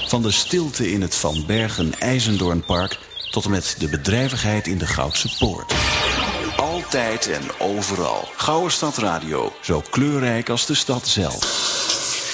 Van de stilte in het Van Bergen-IJzendoornpark tot en met de bedrijvigheid in de Goudse Poort. Altijd en overal. Gouwe Stad Radio, zo kleurrijk als de stad zelf.